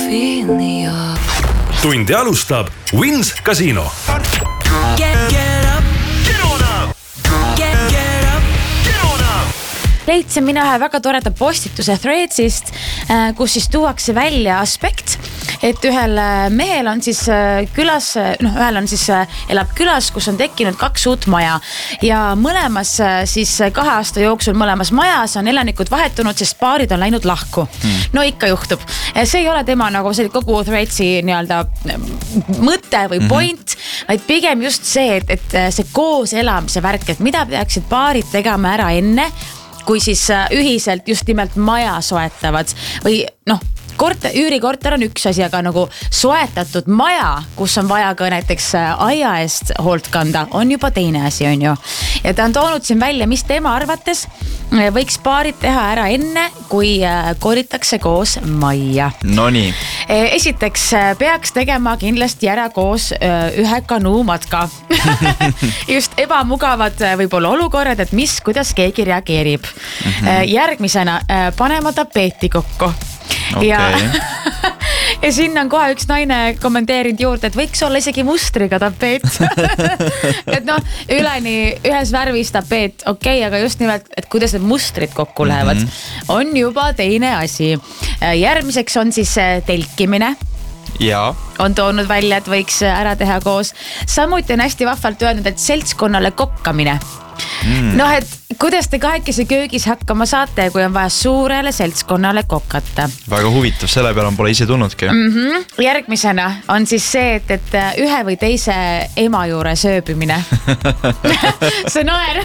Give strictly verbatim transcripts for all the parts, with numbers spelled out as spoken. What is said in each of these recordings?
fill me up. Tundi alustab Wins Casino. Get, get up. Get on up. Get, get up. Get on up. Leidsin mina ühe väga toreda postituse Threadsist, kus siis tuuakse välja aspekt, et ühel mehel on siis külas, noh ühel on siis, elab külas, kus on tekkinud kaks uut maja ja mõlemas siis kahe aasta jooksul mõlemas majas on elanikud vahetunud, sest paarid on läinud lahku. Hmm. No ikka juhtub. See ei ole tema nagu see kogu Threadsi nii-öelda mõte või point, mm-hmm. vaid pigem just see, et, et see koos elamise värk, et mida peaksid paarid tegema ära enne, kui siis ühiselt just nimelt maja soetavad või noh, korter, üürikorter on üks asi, aga nagu soetatud maja, kus on vaja ka näiteks aia eest hoolt kanda, on juba teine asi, on ju. Ja ta on toonud siin välja, mis tema arvates võiks paarid teha ära enne, kui koritakse koos majja. No nii. Esiteks peaks tegema kindlasti ära koos ühe kanuumatka. Just ebamugavad võib-olla olukorrad, et mis, kuidas keegi reageerib. Mm-hmm. Järgmisena panema tapeeti kokku. Okay. Ja, ja sinna on kohe üks naine kommenteerinud juurde, et võiks olla isegi mustriga tapeet. Et noh, üleni ühes värvis tapeet, okei, okay, aga just nimelt, et kuidas need mustrid kokku lähevad, mm-hmm. on juba teine asi. Järgmiseks on siis telkimine. Ja. On toonud välja, et võiks ära teha koos. Samuti on hästi vahvalt öelnud, et seltskonnale kokkamine. Mm. Noh, et kuidas te kahekesi köögis hakkama saate, kui on vaja suurele seltskonnale kokata? Väga huvitav, selle peale on pole ise tulnudki. Mm-hmm. Järgmisena on siis see, et, et ühe või teise ema juure sööbimine. See naer.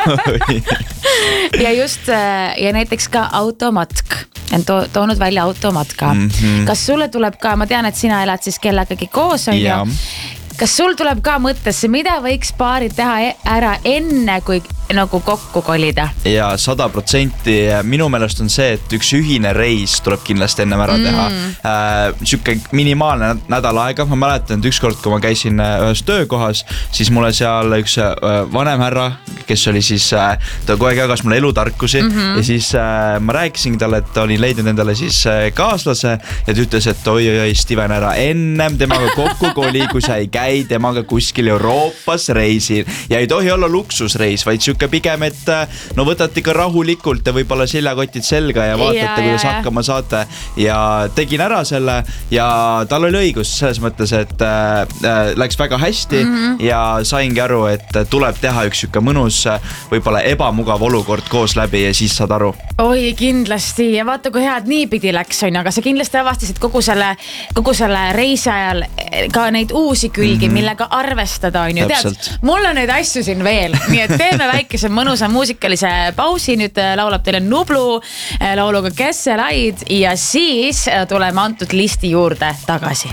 Ja just, ja näiteks ka automatk. On to, toonud välja automatka. Mm-hmm. Kas sulle tuleb ka, ma tean, et sina elad siis kellegagi koos, on ja. ju? Kas sul tuleb ka mõttesse, mida võiks paarid teha ära enne, kui nagu kokku kolida? Ja sada protsenti minu meelest on see, et üks ühine reis tuleb kindlasti ennem ära teha. Mm. Äh, Siuke minimaalne nädal aega. Ma mäletan, et ükskord, kui ma käisin ühes töökohas, siis mulle seal üks vanem härra, kes oli siis, ta kogu aeg jagas mulle elutarkusi mm-hmm. ja siis äh, ma rääkisin talle, et olin leidnud endale siis kaaslase ja ta ütles, et oi, oi, oi, Steven ära ennem temaga kokku koli, kui sa ei käi temaga kuskil Euroopas reisil ja ei tohi olla luksusreis, vaid siuke pigem, et no võtate ikka rahulikult ja võib-olla seljakotid selga ja vaatate, ja, kuidas ja, hakkama saate ja tegin ära selle ja tal oli õigus selles mõttes, et äh, läks väga hästi mm-hmm. ja saingi aru, et tuleb teha üks siuke mõnus, võib-olla ebamugav olukord koos läbi ja siis saad aru. Oi, kindlasti ja vaata, kui head niipidi läks, on, aga sa kindlasti avastasid kogu selle, kogu selle reisi ajal ka neid uusi külgi, mm-hmm. millega arvestada, on ju. Tead, mul on neid asju siin veel, nii et teeme väikese mõnusa muusikalise pausi, nüüd laulab teile Nublu lauluga Kesselaid ja siis tuleme antud listi juurde tagasi.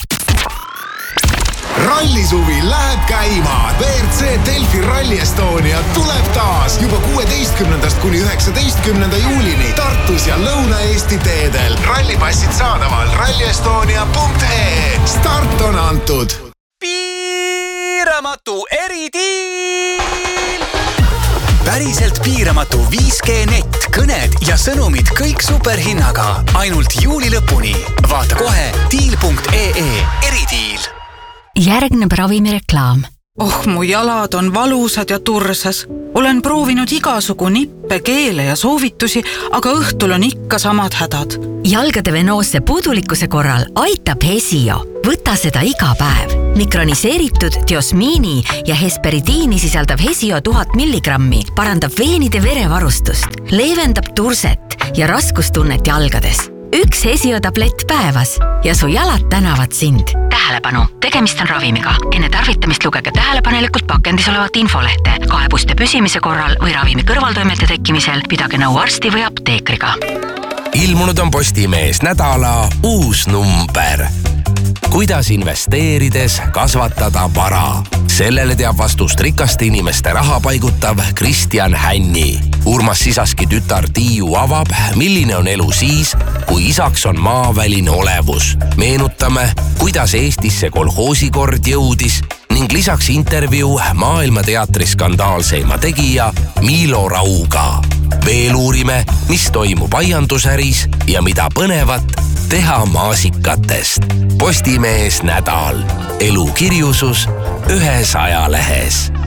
Rallisuvi läheb käima. B R C Delfi Rally Estonia tuleb taas juba kuueteistkümnendast kuni üheksateistkümnenda juulini Tartus ja Lõuna-Eesti teedel. Rallipassid saadaval rallyestonia punkt ee. Start on antud. Piiramatu eridiil! Päriselt piiramatu viis G net, kõned ja sõnumid kõik superhinnaga. Ainult juuli lõpuni. Vaata kohe diil punkt ee. Eridiil. Järgneb ravimireklaam. Oh, mu jalad on valusad ja tursas. Olen proovinud igasugu nippe, keele ja soovitusi, aga õhtul on ikka samad hädad. Jalgade venoosse puudulikkuse korral aitab Hesio. Võta seda iga päev. Mikroniseeritud diosmiini ja hesperidiini sisaldav Hesio tuhat milligrammi parandab veenide verevarustust, leevendab turset ja raskustunnet jalgades. Üks Hesio tablett päevas ja su jalad tänavad sind. Tähelepanu, tegemist on ravimiga. Enne tarvitamist lugege tähelepanelikult pakendis olevat infolehte. Kaebuste püsimise korral või ravimi kõrvaltoimete tekkimisel pidage nõu arsti või apteekriga. Ilmunud on Postimees nädala uus number. Kuidas investeerides kasvatada vara? Sellele teab vastust rikaste inimeste raha paigutav Kristjan Hänni. Urmas Sisaski tütar Tiiu avab, milline on elu siis, kui isaks on maaväline olevus. Meenutame, kuidas Eestisse kolhoosikord jõudis ning lisaks intervjuu maailmateatri skandaalseima tegija Miilo Rauga. Veel uurime, mis toimub aiandusäris ja mida põnevat teha maasikatest. Postimees nädal. Elukirjusus ühes ajalehes.